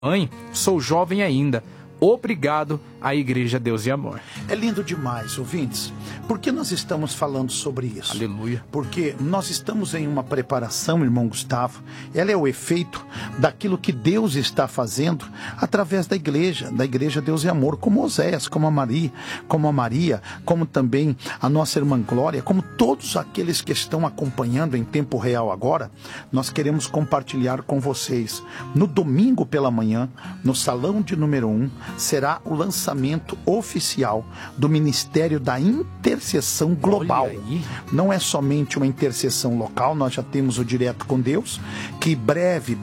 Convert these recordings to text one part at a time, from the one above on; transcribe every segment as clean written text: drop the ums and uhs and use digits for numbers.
Mãe, sou jovem ainda. Obrigado à Igreja Deus e Amor. É lindo demais, ouvintes. Por que nós estamos falando sobre isso? Aleluia. Porque nós estamos em uma preparação, irmão Gustavo. Ela é o efeito daquilo que Deus está fazendo através da igreja Deus e Amor, como Oséias, como a Maria, como também a nossa irmã Glória, como todos aqueles que estão acompanhando em tempo real agora. Nós queremos compartilhar com vocês. No domingo pela manhã, no salão de número 1, será o lançamento oficial do Ministério da Intercessão Global. Não é somente uma intercessão local, nós já temos o Direto com Deus, que breve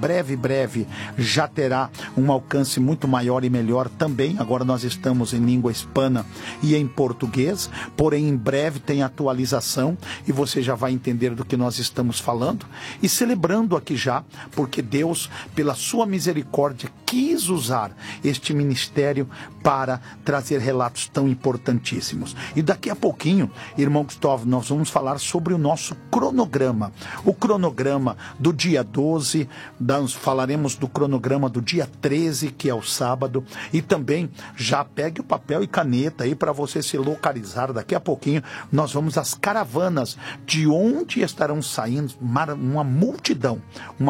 já terá um alcance muito maior e melhor também. Agora nós estamos em língua hispana e em português, porém em breve tem atualização e você já vai entender do que nós estamos falando. E celebrando aqui já, porque Deus, pela sua misericórdia, quis usar este ministério para trazer relatos tão importantíssimos. E daqui a pouquinho, irmão Gustavo, nós vamos falar sobre o nosso cronograma. O cronograma do dia 12, nós falaremos do cronograma do dia 13, que é o sábado, e também já pegue o papel e caneta aí para você se localizar. Daqui a pouquinho nós vamos às caravanas, de onde estarão saindo uma multidão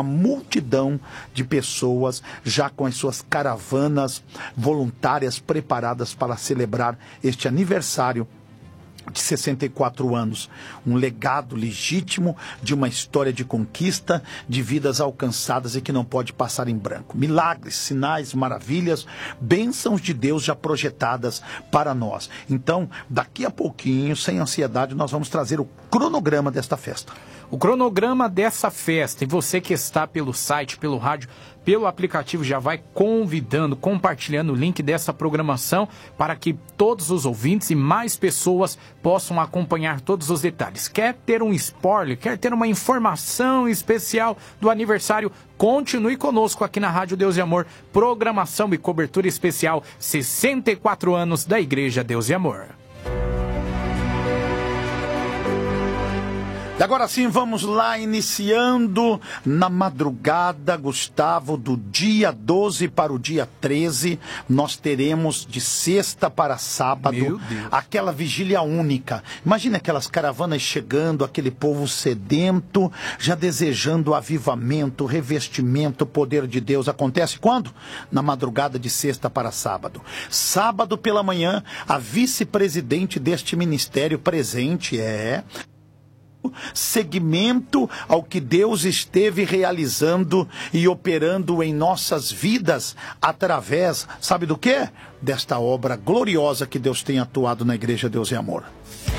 de pessoas já com as suas caravanas voluntárias preparadas para celebrar este aniversário de 64 anos, um legado legítimo de uma história de conquista, de vidas alcançadas e que não pode passar em branco. Milagres, sinais, maravilhas, bênçãos de Deus já projetadas para nós. Então, daqui a pouquinho, sem ansiedade, nós vamos trazer o cronograma desta festa. O cronograma dessa festa, e você que está pelo site, pelo rádio, pelo aplicativo, já vai convidando, compartilhando o link dessa programação para que todos os ouvintes e mais pessoas possam acompanhar todos os detalhes. Quer ter um spoiler, quer ter uma informação especial do aniversário? Continue conosco aqui na Rádio Deus e Amor, programação e cobertura especial 64 anos da Igreja Deus e Amor. E agora sim, vamos lá, iniciando na madrugada, Gustavo, do dia 12 para o dia 13, nós teremos de sexta para sábado, aquela vigília única. Imagina aquelas caravanas chegando, aquele povo sedento, já desejando avivamento, revestimento, poder de Deus. Acontece quando? Na madrugada de sexta para sábado. Sábado pela manhã, a vice-presidente deste ministério presente segmento ao que Deus esteve realizando e operando em nossas vidas através, sabe do quê? Desta obra gloriosa que Deus tem atuado na Igreja Deus e Amor.